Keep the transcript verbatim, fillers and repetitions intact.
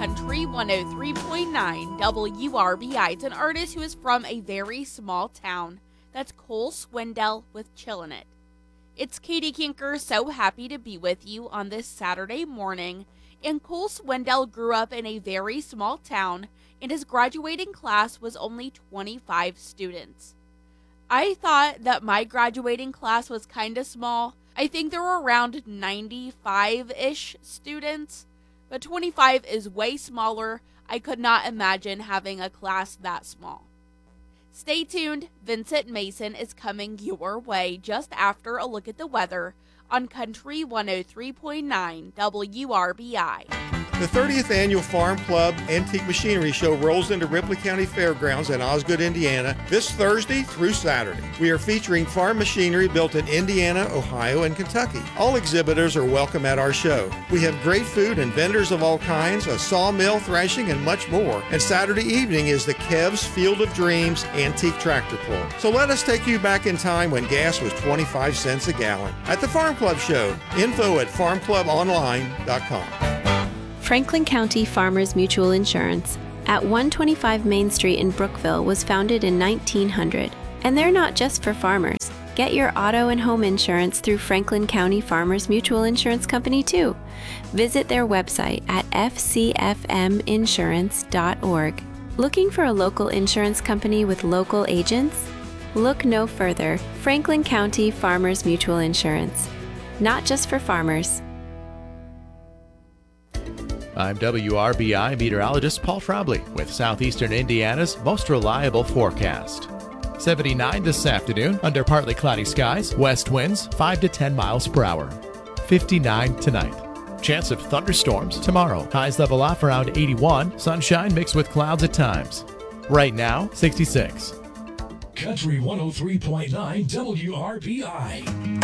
Country one oh three point nine W R B I. It's an artist who is from a very small town. That's Cole Swindell with Chillin' It. It's Katie Kinker, so happy to be with you on this Saturday morning. And Cole Swindell grew up in a very small town, and his graduating class was only twenty-five students. I thought that my graduating class was kind of small. I think there were around ninety-five-ish students, but twenty-five is way smaller. I could not imagine having a class that small. Stay tuned. Vincent Mason is coming your way just after a look at the weather on Country one oh three point nine W R B I. The thirtieth Annual Farm Club Antique Machinery Show rolls into Ripley County Fairgrounds in Osgood, Indiana this Thursday through Saturday. We are featuring farm machinery built in Indiana, Ohio, and Kentucky. All exhibitors are welcome at our show. We have great food and vendors of all kinds, a sawmill, threshing, and much more. And Saturday evening is the Kev's Field of Dreams Antique Tractor Pull. So let us take you back in time when gas was twenty-five cents a gallon. At the Farm Club Show, info at farm club online dot com. Franklin County Farmers Mutual Insurance at one twenty-five Main Street in Brookville was founded in nineteen hundred. And they're not just for farmers. Get your auto and home insurance through Franklin County Farmers Mutual Insurance Company too. Visit their website at f c f m insurance dot org. Looking for a local insurance company with local agents? Look no further. Franklin County Farmers Mutual Insurance. Not just for farmers. I'm W R B I meteorologist Paul Trombley with Southeastern Indiana's most reliable forecast. seventy-nine this afternoon under partly cloudy skies, west winds five to ten miles per hour. fifty-nine tonight. Chance of thunderstorms tomorrow. Highs level off around eighty-one, sunshine mixed with clouds at times. Right now, sixty-six. Country one oh three point nine W R B I.